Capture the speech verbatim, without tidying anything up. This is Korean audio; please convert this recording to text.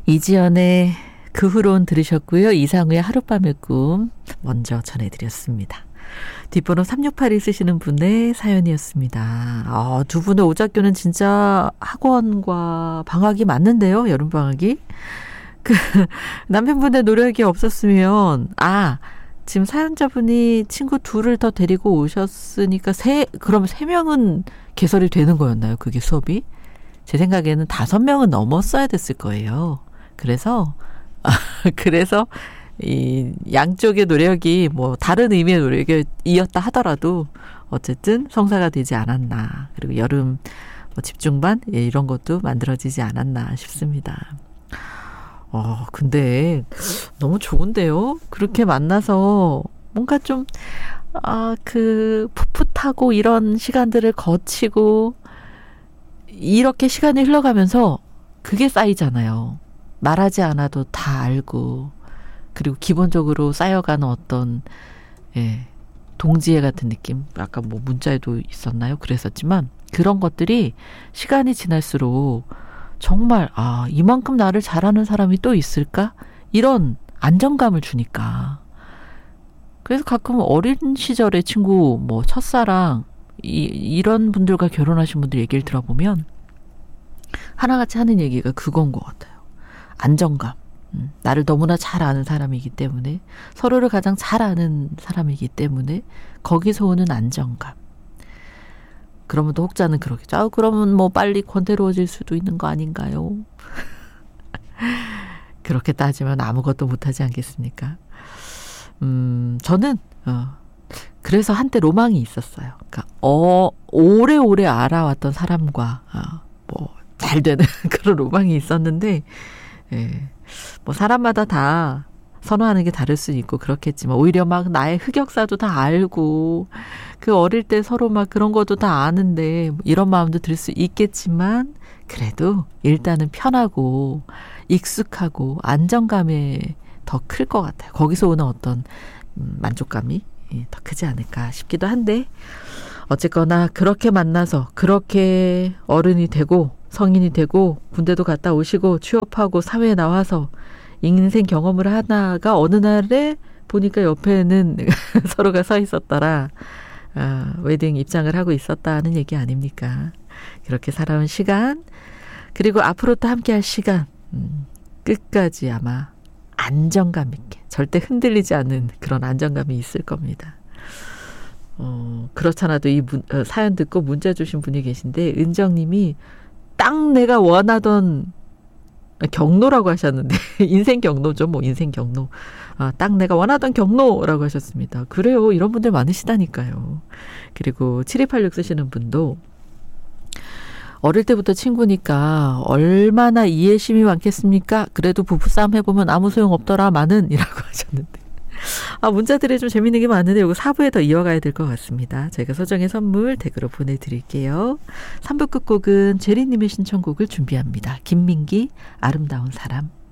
이지연의 그 후론 들으셨고요. 이상우의 하룻밤의 꿈 먼저 전해드렸습니다. 뒷번호 삼육팔일 쓰시는 분의 사연이었습니다. 아, 두 분의 오작교는 진짜 학원과 방학이 맞는데요. 여름방학이. 그 남편분의 노력이 없었으면 아 지금 사연자분이 친구 둘을 더 데리고 오셨으니까 세 그럼 세 명은 개설이 되는 거였나요? 그게 수업이? 제 생각에는 다섯 명은 넘었어야 됐을 거예요. 그래서 그래서 이 양쪽의 노력이 뭐 다른 의미의 노력이었다 하더라도 어쨌든 성사가 되지 않았나. 그리고 여름 뭐 집중반 예, 이런 것도 만들어지지 않았나 싶습니다. 어 근데 너무 좋은데요. 그렇게 만나서 뭔가 좀 아 그 풋풋하고 이런 시간들을 거치고 이렇게 시간이 흘러가면서 그게 쌓이잖아요. 말하지 않아도 다 알고 그리고 기본적으로 쌓여가는 어떤 예, 동지애 같은 느낌 아까 뭐 문자에도 있었나요? 그랬었지만 그런 것들이 시간이 지날수록 정말 아 이만큼 나를 잘하는 사람이 또 있을까? 이런 안정감을 주니까 그래서 가끔 어린 시절의 친구 뭐 첫사랑 이, 이런 분들과 결혼하신 분들 얘기를 들어보면 하나같이 하는 얘기가 그건 것 같아요. 안정감. 음, 나를 너무나 잘 아는 사람이기 때문에 서로를 가장 잘 아는 사람이기 때문에 거기서 오는 안정감. 그러면 또 혹자는 그러겠죠. 아, 그러면 뭐 빨리 권태로워질 수도 있는 거 아닌가요? 그렇게 따지면 아무것도 못하지 않겠습니까? 음, 저는 어, 그래서 한때 로망이 있었어요. 그러니까 어, 오래오래 알아왔던 사람과 어, 뭐 잘 되는 그런 로망이 있었는데 예, 뭐 사람마다 다 선호하는 게 다를 수 있고 그렇겠지만 오히려 막 나의 흑역사도 다 알고 그 어릴 때 서로 막 그런 것도 다 아는데 이런 마음도 들 수 있겠지만 그래도 일단은 편하고 익숙하고 안정감에 더 클 것 같아요. 거기서 오는 어떤 음, 만족감이 더 크지 않을까 싶기도 한데 어쨌거나 그렇게 만나서 그렇게 어른이 되고 성인이 되고 군대도 갔다 오시고 취업하고 사회에 나와서 인생 경험을 하다가 어느 날에 보니까 옆에는 서로가 서 있었더라. 아, 웨딩 입장을 하고 있었다는 얘기 아닙니까? 그렇게 살아온 시간 그리고 앞으로 또 함께할 시간 음, 끝까지 아마 안정감 있게 절대 흔들리지 않는 그런 안정감이 있을 겁니다. 어, 그렇잖아도 이 문, 어, 사연 듣고 문자 주신 분이 계신데 은정님이 딱 내가 원하던 경로라고 하셨는데 인생 경로죠. 뭐 인생 경로. 아, 딱 내가 원하던 경로라고 하셨습니다. 그래요. 이런 분들 많으시다니까요. 그리고 칠이팔육 쓰시는 분도 어릴 때부터 친구니까 얼마나 이해심이 많겠습니까? 그래도 부부싸움 해보면 아무 소용없더라 마는 이라고 하셨는데 아, 문자들이 좀 재밌는 게 많은데 이거 사 부에 더 이어가야 될 것 같습니다. 저희가 소정의 선물 댁으로 보내드릴게요. 삼 부 끝곡은 제리님의 신청곡을 준비합니다. 김민기 아름다운 사람.